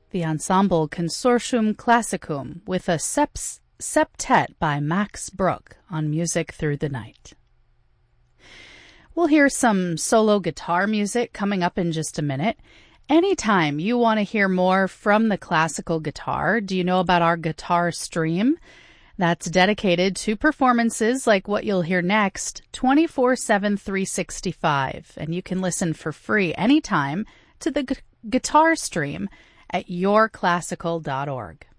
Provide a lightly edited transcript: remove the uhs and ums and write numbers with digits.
the ensemble Consortium Classicum with a septet by Max Bruch on Music Through the Night. We'll hear some solo guitar music coming up in just a minute. Anytime you want to hear more from the classical guitar, do you know about our guitar stream? That's dedicated to performances like what you'll hear next, 24/7, 365. And you can listen for free anytime to the guitar stream at yourclassical.org.